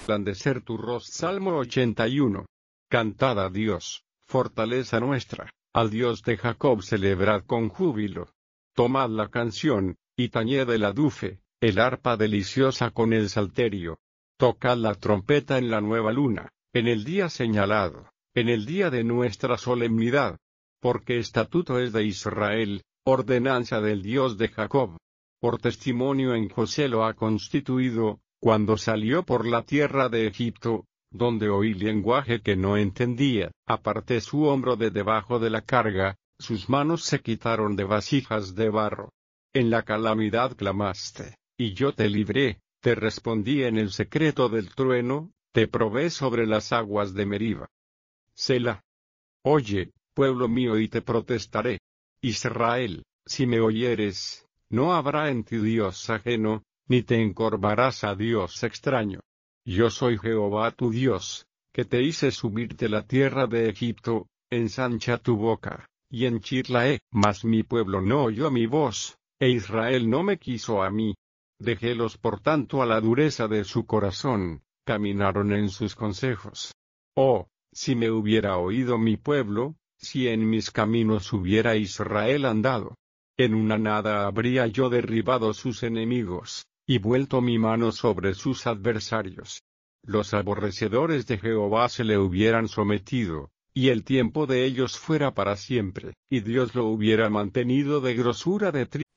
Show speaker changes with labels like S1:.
S1: resplandecer tu rostro. Salmo 81. Cantad a Dios, fortaleza nuestra, al Dios de Jacob celebrad con júbilo. Tomad la canción, y tañed el adufe, el arpa deliciosa con el salterio. Tocad la trompeta en la nueva luna, en el día señalado, en el día de nuestra solemnidad. Porque estatuto es de Israel, ordenanza del Dios de Jacob. Por testimonio en José lo ha constituido, cuando salió por la tierra de Egipto, donde oí lenguaje que no entendía, aparté su hombro de debajo de la carga, sus manos se quitaron de vasijas de barro. En la calamidad clamaste, y yo te libré, te respondí en el secreto del trueno, te probé sobre las aguas de Meriba. Selah. Oye, pueblo mío, y te protestaré. Israel, si me oyeres, no habrá en ti Dios ajeno, ni te encorvarás a Dios extraño. Yo soy Jehová tu Dios, que te hice subir de la tierra de Egipto, ensancha tu boca, y henchirla mas mi pueblo no oyó mi voz, e Israel no me quiso a mí. Dejélos por tanto a la dureza de su corazón, caminaron en sus consejos. Oh, si me hubiera oído mi pueblo, si en mis caminos hubiera Israel andado. En una nada habría yo derribado sus enemigos, y vuelto mi mano sobre sus adversarios. Los aborrecedores de Jehová se le hubieran sometido, y el tiempo de ellos fuera para siempre, y Dios lo hubiera mantenido de grosura de trigo.